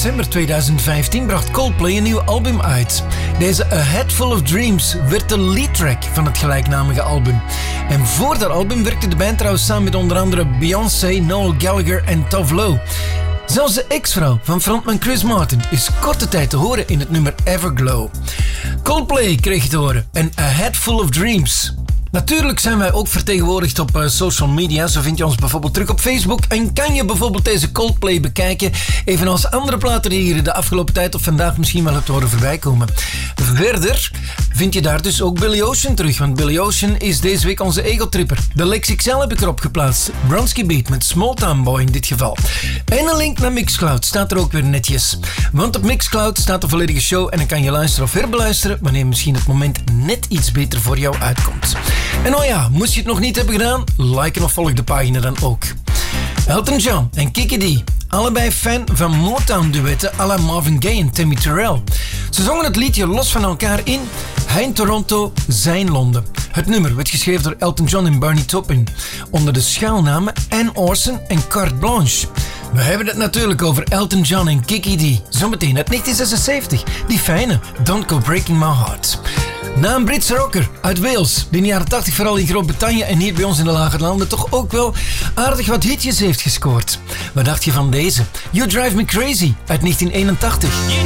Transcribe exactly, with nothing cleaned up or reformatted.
december tweeduizend vijftien bracht Coldplay een nieuw album uit. Deze A Head Full of Dreams werd de leadtrack van het gelijknamige album. En voor dat album werkte de band trouwens samen met onder andere Beyoncé, Noel Gallagher en Tove Lo. Zelfs de ex-vrouw van frontman Chris Martin is korte tijd te horen in het nummer Everglow. Coldplay kreeg je te horen en A Head Full of Dreams. Natuurlijk zijn wij ook vertegenwoordigd op uh, social media. Zo vind je ons bijvoorbeeld terug op Facebook. En kan je bijvoorbeeld deze Coldplay bekijken. Evenals andere platen die hier de afgelopen tijd of vandaag misschien wel hebt horen voorbij komen. Verder vind je daar dus ook Billy Ocean terug. Want Billy Ocean is deze week onze egotripper. De Lex X L heb ik erop geplaatst. Bronski Beat met Small Town Boy in dit geval. En een link naar Mixcloud staat er ook weer netjes. Want op Mixcloud staat de volledige show. En dan kan je luisteren of herbeluisteren wanneer misschien het moment net iets beter voor jou uitkomt. En oh ja, moest je het nog niet hebben gedaan, like of volg de pagina dan ook. Elton John en Kiki D, allebei fan van Motown-duetten à la Marvin Gaye en Tammy Terrell. Ze zongen het liedje los van elkaar in, hij in Toronto, zij in Londen. Het nummer werd geschreven door Elton John en Bernie Taupin, onder de schuilnamen Anne Orson en Carte Blanche. We hebben het natuurlijk over Elton John en Kiki D, zometeen uit negentien zesenzeventig, die fijne Don't Go Breaking My Heart. Na een Britse rocker uit Wales, die in de jaren tachtig vooral in Groot-Brittannië en hier bij ons in de lage landen toch ook wel aardig wat hitjes heeft gescoord. Wat dacht je van deze? You Drive Me Crazy uit negentien eenentachtig.